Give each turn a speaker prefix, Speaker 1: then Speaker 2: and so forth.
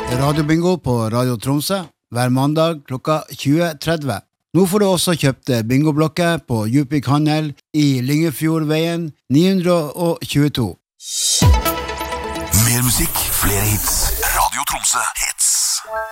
Speaker 1: Radiobingo på Radio Tromsø hver mandag klokka 20:30. Nå får du også kjøpt bingoblokker på Djupvik Handel i Lyngefjordveien 922.
Speaker 2: Mer musikk, flere hits. Radio Tromsø.